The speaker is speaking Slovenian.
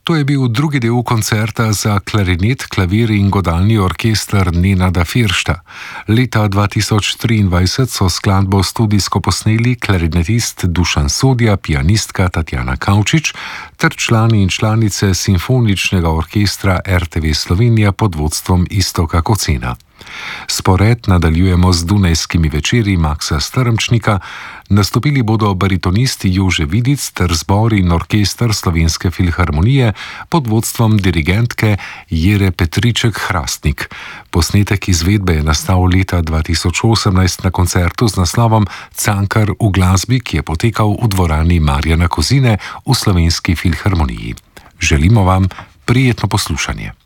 To je bil drugi del koncerta za klarinet, klavir in godalni orkester Nenada Firšta. Leta 2023 so skladbo studijsko posneli klarinetist Dušan Sodja, pianistka Tatjana Kavčič ter člani in članice Simfoničnega orkestra RTV Slovenija pod vodstvom Iztoka Kocena. Spored nadaljujemo z Dunajskimi večeri Maksa Strmčnika, nastopili bodo baritonist Jože Vidic ter zbor in orkester Slovenske filharmonije pod vodstvom dirigentke Jere Petriček-Hrastnik. Posnetek izvedbe je nastal leta 2018 na koncertu z naslovom Cankar v glasbi, ki je potekal v dvorani Marjana Kozine v Slovenski filharmoniji. Želimo vam prijetno poslušanje.